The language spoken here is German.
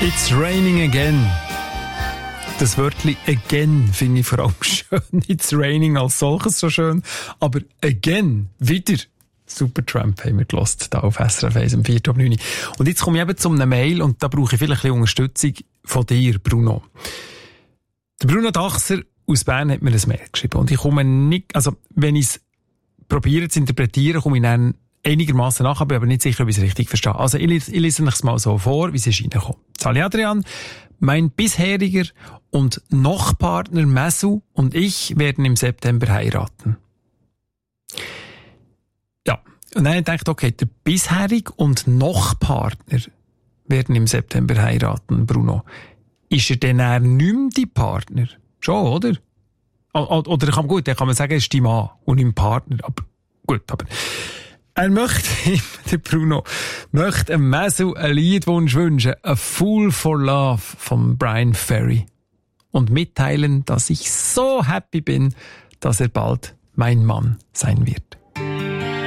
It's raining again. Das Wörtchen again finde ich vor allem schön. It's raining als solches so schön. Aber again, wieder. Supertramp haben wir gehört, hier auf SRF 1 am 4.9. Und jetzt komme ich eben zu einer Mail und da brauche ich vielleicht ein bisschen Unterstützung von dir, Bruno. Der Bruno Dachser aus Bern hat mir ein Mail geschrieben und ich komme nicht, also wenn ich es probiere zu interpretieren, komme ich dann einigermaßen nach, aber nicht sicher, ob ich es richtig verstehe. Also ich lese es mal so vor, wie es ist reingekommen. Sali Adrian, mein bisheriger und Noch-Partner Messu und ich werden im September heiraten. Ja, und dann habe ich gedacht, okay, der bisherige und Noch-Partner werden im September heiraten, Bruno. Ist er denn eher nicht mehr dein Partner? Schon, oder? Oder kann man sagen, er ist dein Mann und dein Partner. Aber gut, aber er möchte, der Bruno, möchte einem Messu einen Liedwunsch wünschen, A Fool for Love von Brian Ferry. Und mitteilen, dass ich so happy bin, dass er bald mein Mann sein wird.